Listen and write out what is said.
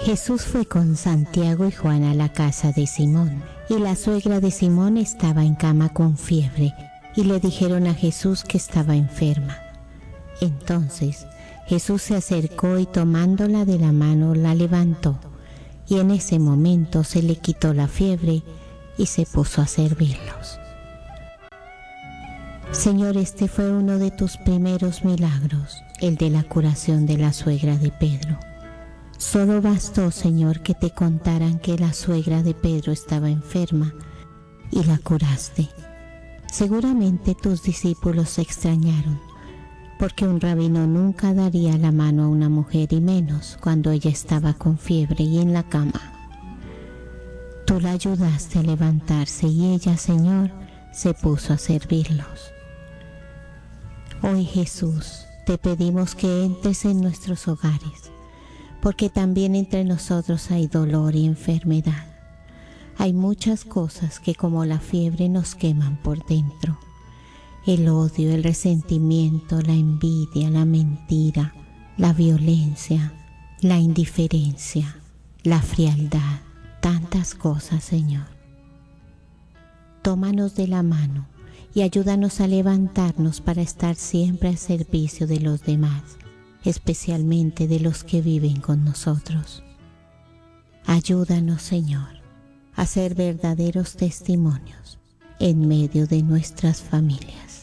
Jesús fue con Santiago y Juan a la casa de Simón, y la suegra de Simón estaba en cama con fiebre, y le dijeron a Jesús que estaba enferma. Entonces Jesús se acercó y tomándola de la mano la levantó, y en ese momento se le quitó la fiebre y se puso a servirlos. Señor, este fue uno de tus primeros milagros, el de la curación de la suegra de Pedro. Solo bastó, Señor, que te contaran que la suegra de Pedro estaba enferma y la curaste. Seguramente tus discípulos se extrañaron, porque un rabino nunca daría la mano a una mujer y menos cuando ella estaba con fiebre y en la cama. Tú la ayudaste a levantarse y ella, Señor, se puso a servirlos. Hoy, Jesús, te pedimos que entres en nuestros hogares, porque también entre nosotros hay dolor y enfermedad. Hay muchas cosas que como la fiebre nos queman por dentro. El odio, el resentimiento, la envidia, la mentira, la violencia, la indiferencia, la frialdad, tantas cosas, Señor. Tómanos de la mano y ayúdanos a levantarnos para estar siempre al servicio de los demás, especialmente de los que viven con nosotros. Ayúdanos, Señor, a ser verdaderos testimonios en medio de nuestras familias.